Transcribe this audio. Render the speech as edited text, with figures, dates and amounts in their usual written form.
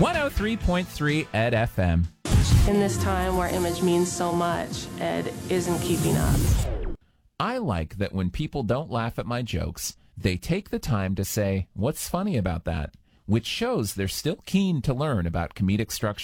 103.3 Ed FM. In this time where image means so much, Ed isn't keeping up. I like that when people don't laugh at my jokes, they take the time to say, "What's funny about that?" which shows they're still keen to learn about comedic structure.